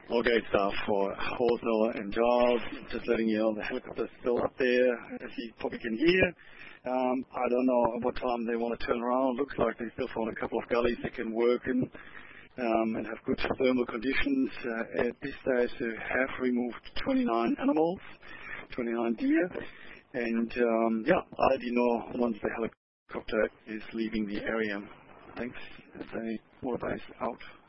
All great stuff for Horst, Noah and Giles. Just letting you know the helicopter's still up there, as you probably can hear. I don't know at what time they want to turn around. Looks like they still found a couple of gullies they can work in and have good thermal conditions. At this stage, they have removed 29 animals, 29 deer. And, I'll let you know once the helicopter is leaving the area. Thanks. Say, more base out.